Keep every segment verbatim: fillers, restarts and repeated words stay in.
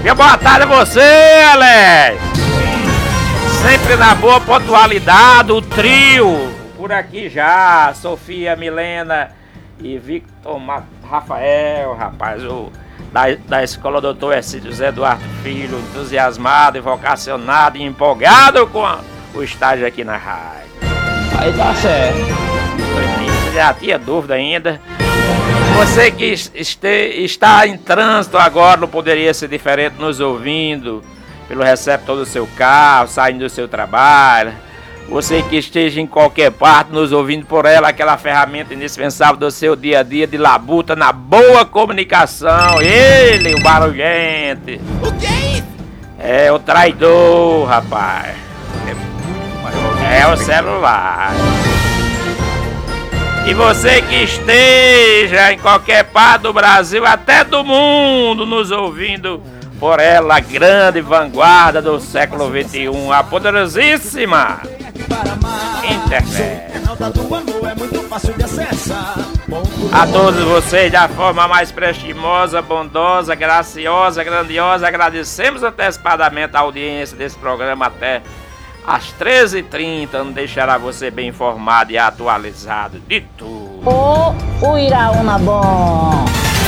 dia, boa tarde a você, Alex. Sempre na boa pontualidade, o trio. Por aqui já, Sofia, Milena e Victor Ma- Rafael, rapaz, o da, da escola doutor Ercílio José Duarte Filho, entusiasmado e vocacionado e empolgado com a, o estágio aqui na rádio. Aí tá certo. Você já tinha dúvida ainda? Você que este, está em trânsito agora não poderia ser diferente nos ouvindo pelo receptor do seu carro, saindo do seu trabalho. Você que esteja em qualquer parte nos ouvindo por ela, aquela ferramenta indispensável do seu dia a dia de labuta na boa comunicação. Ele, o barulhento. O que é isso? É o traidor, rapaz. É o celular. E você que esteja em qualquer parte do Brasil, até do mundo, nos ouvindo por ela, a grande vanguarda do século vinte e um, a poderosíssima internet. A todos vocês, da forma mais prestimosa, bondosa, graciosa, grandiosa, agradecemos antecipadamente a audiência desse programa até às treze e trinta, onde deixará você bem informado e atualizado de tudo. Ô, o Iraúna bom!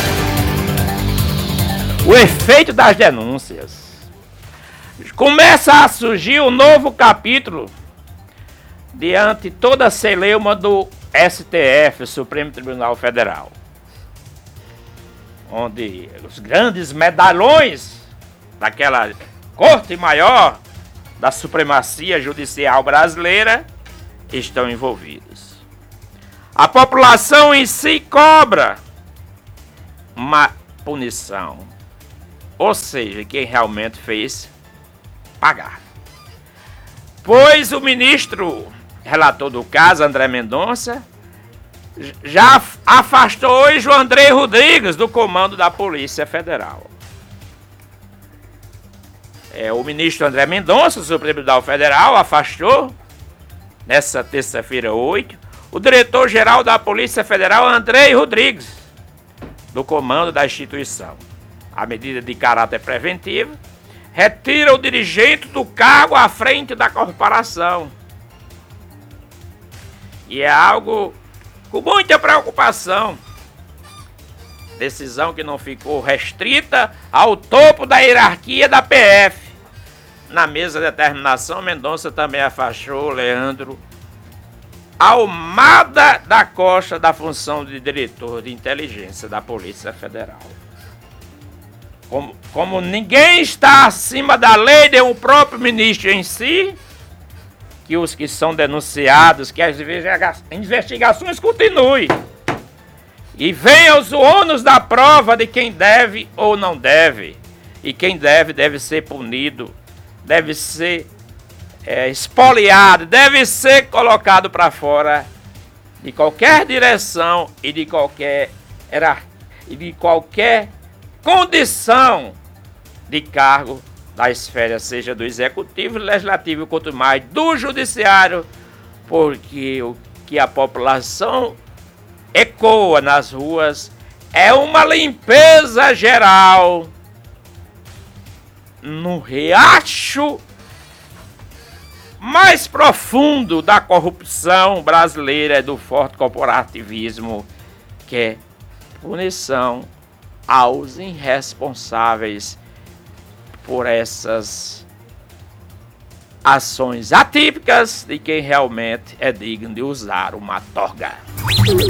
O efeito das denúncias. Começa a surgir um novo capítulo diante toda a celeuma do S T F, Supremo Tribunal Federal, onde os grandes medalhões daquela corte maior da supremacia judicial brasileira estão envolvidos. A população em si cobra uma punição, ou seja, quem realmente fez, pagar. Pois o ministro relator do caso, André Mendonça, já afastou hoje João Andrei Rodrigues do comando da Polícia Federal. É, o ministro André Mendonça, do Supremo Tribunal Federal, afastou, nessa terça-feira oito, o diretor-geral da Polícia Federal, Andrei Rodrigues, do comando da instituição. A medida de caráter preventivo retira o dirigente do cargo à frente da corporação. E é algo com muita preocupação. Decisão que não ficou restrita ao topo da hierarquia da P F. Na mesma determinação, Mendonça também afastou Leandro Almada da Costa da função de diretor de inteligência da Polícia Federal. Como, como ninguém está acima da lei, nem o próprio ministro em si, que os que são denunciados, que as investigações continuem. E venham os ônus da prova de quem deve ou não deve. E quem deve, deve ser punido, deve ser é, expoliado, deve ser colocado para fora de qualquer direção e de qualquer, era, e de qualquer condição de cargo da esfera, seja do executivo, legislativo, quanto mais do judiciário, porque o que a população ecoa nas ruas é uma limpeza geral no riacho mais profundo da corrupção brasileira e do forte corporativismo, que é punição aos irresponsáveis por essas ações atípicas de quem realmente é digno de usar uma toga.